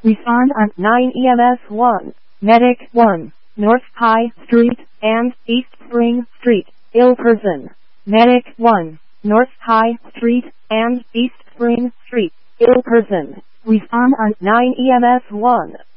Respond on 9 EMS 1. Medic 1. North High Street and East Spring Street. Ill person. Medic 1. North High Street and East Spring Street. Ill person. Respond on 9 EMS 1.